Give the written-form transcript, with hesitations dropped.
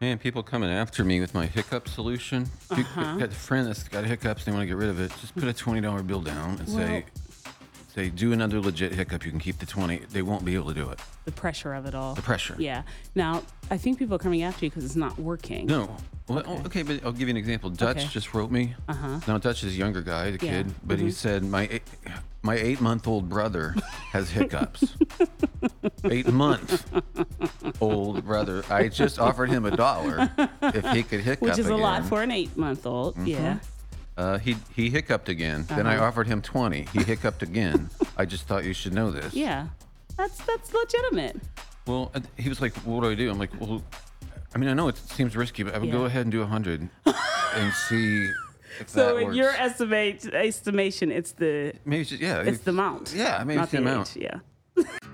Man, people coming after me with my hiccup solution. If you got a friend that's got hiccups, they want to get rid of it. Just put a $20 bill down and say, do another legit hiccup. You can keep the 20. They won't be able to do it. The pressure of it all. The pressure. Yeah. Now, I think people are coming after you because it's not working. No. Well, okay, but I'll give you an example. Dutch just wrote me. Now, Dutch is a younger guy, the kid, but he said, my 8-month-old brother has hiccups. 8-month-old brother. I just offered him $1 if he could hiccup Which is again. a lot for an 8-month-old. Yeah. He hiccuped again. Then I offered him 20. He hiccuped again. I just thought you should know this. Yeah. That's legitimate. Well, he was like, what do I do? I'm like, well, I mean, I know it seems risky, but I would go ahead and do 100 and see if So that in works. your estimation, it's the Maybe it's just, it's the amount. Yeah, maybe not it's the the amount. age. Yeah.